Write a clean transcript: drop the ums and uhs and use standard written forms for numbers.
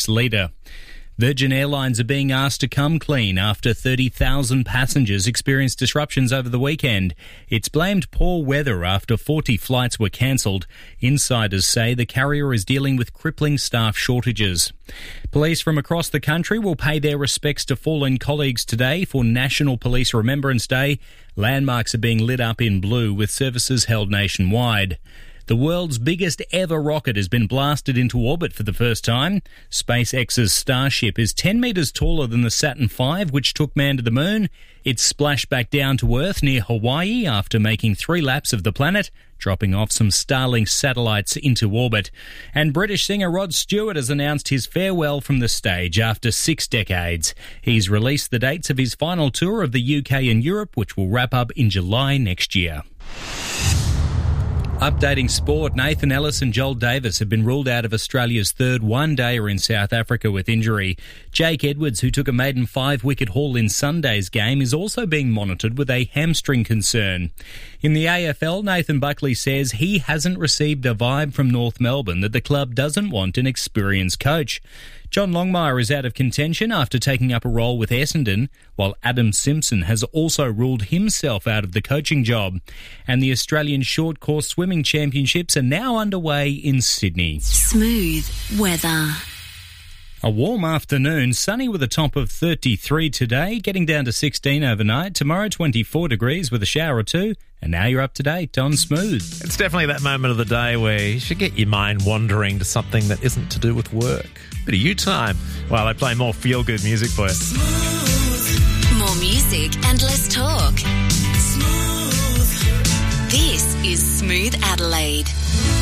leader. Virgin Airlines are being asked to come clean after 30,000 passengers experienced disruptions over the weekend. It's blamed poor weather after 40 flights were cancelled. Insiders say the carrier is dealing with crippling staff shortages. Police from across the country will pay their respects to fallen colleagues today for National Police Remembrance Day. Landmarks are being lit up in blue with services held nationwide. The world's biggest ever rocket has been blasted into orbit for the first time. SpaceX's Starship is 10 metres taller than the Saturn V, which took man to the moon. It splashed back down to Earth near Hawaii after making 3 laps of the planet, dropping off some Starlink satellites into orbit. And British singer Rod Stewart has announced his farewell from the stage after 6 decades. He's released the dates of his final tour of the UK and Europe, which will wrap up in July next year. Updating sport, Nathan Ellis and Joel Davis have been ruled out of Australia's third one-dayer in South Africa with injury. Jake Edwards, who took a maiden 5-wicket haul in Sunday's game, is also being monitored with a hamstring concern. In the AFL, Nathan Buckley says he hasn't received a vibe from North Melbourne that the club doesn't want an experienced coach. John Longmire is out of contention after taking up a role with Essendon, while Adam Simpson has also ruled himself out of the coaching job. And the Australian Short Course Swimming Championships are now underway in Sydney. Smooth weather. A warm afternoon, sunny with a top of 33 today, getting down to 16 overnight. Tomorrow, 24 degrees with a shower or two. And now you're up to date on Smooth. It's definitely that moment of the day where you should get your mind wandering to something that isn't to do with work. Bit of you time while I play more feel-good music for you. Smooth. More music and less talk. Smooth. This is Smooth Adelaide.